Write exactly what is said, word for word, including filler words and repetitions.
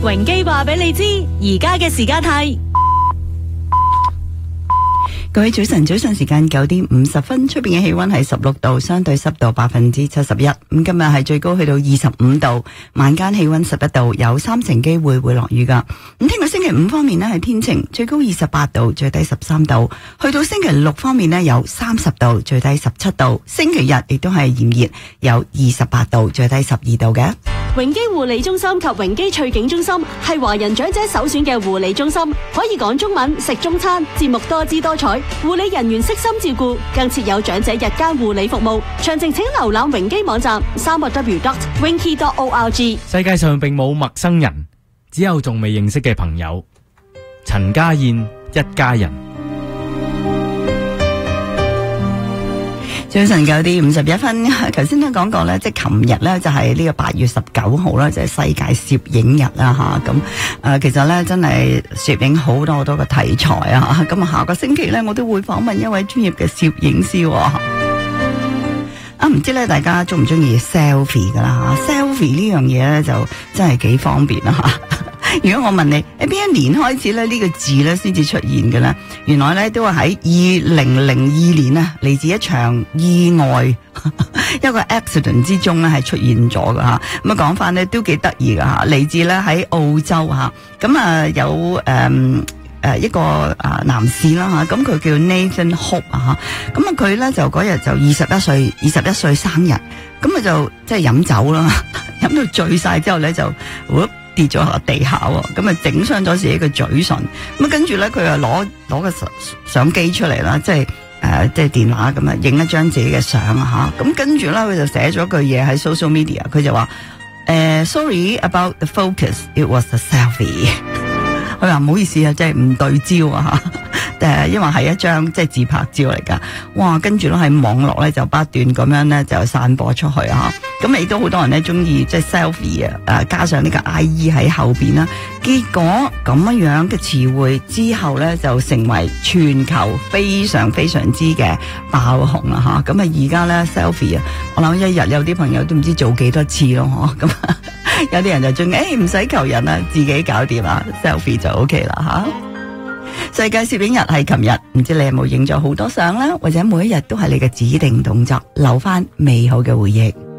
榮基話俾你知，而家嘅時間係。 各位早晨，早晨時間九點五十分，出邊嘅氣溫係十六度，相對濕度百分之七十一。咁今日係最高去到二十五度，晚間氣溫十一度，有三成機會會落雨噶。咁聽日星期五方面呢係天晴，最高二十八度，最低十三度。去到星期六方面呢有三十度，最低十七度。星期日亦都係炎熱，有二十八度，最低十二度嘅。 榮基護理中心及榮基翠景中心係華人長者首選嘅護理中心，可以講中文、食中餐，節目多姿多彩，護理人員悉心照顧，更設有長者日間護理服務。詳情請瀏覽榮基網站三個 w dot winky dot org。 世界上並冇陌生人，只有仲未認識嘅朋友。陳家燕一家人。 早晨九點五十一分，頭先都講過咧，即係琴日咧就係呢個八月十九號啦，就係世界攝影日啦吓。咁誒，其實咧真係攝影好多好多嘅題材啊。咁啊，下個星期咧我都會訪問一位專業嘅攝影師。啊，唔知咧大家中唔中意 selfie 噶啦吓 ？selfie 呢樣嘢咧就真係幾方便啊吓。如果我問你喺邊一年開始咧呢個字咧先至出現嘅咧，原來咧都係喺二零零二年啊，嚟自一場意外一個 accident 之中咧係出現咗噶吓。咁啊講翻咧都幾得意噶吓，嚟自咧喺澳洲吓，咁啊有誒誒、呃、一個啊男士啦吓，咁佢叫 Nathan Hope 啊吓，咁啊佢咧就嗰日就二十一歲，二十一歲生日，咁啊就即係飲酒啦，飲到醉晒之後咧就跌咗落地下喎，咁啊整傷咗自己嘅嘴唇，咁啊跟住咧佢又攞攞個相機出嚟啦，即係誒、呃、即係電話咁啊影一張自己嘅相啊吓，咁跟住咧佢就寫咗句嘢喺 social media， 佢就話誒、呃、sorry about the focus, it was a selfie。佢話唔好意思啊，即係唔對焦啊吓，誒，因為係一張即係自拍照嚟噶，哇！跟住咧喺網絡咧就不斷咁樣咧就散播出去啊，咁亦都好多人咧中意即係 selfie 啊，誒，加上呢個 I E 喺後邊啦，結果咁樣樣嘅詞彙之後咧就成為全球非常非常之嘅爆紅啦吓，咁啊而家咧 selfie 啊，我諗一日有啲朋友都唔知做幾多次咯，嗬，咁。有啲人就中意，誒唔使求人啦，自己搞掂啦 ，selfie 就 OK 啦吓。世界攝影日係琴日，唔知你有冇影咗好多相啦，或者每一日都係你嘅指定動作，留翻美好嘅回憶。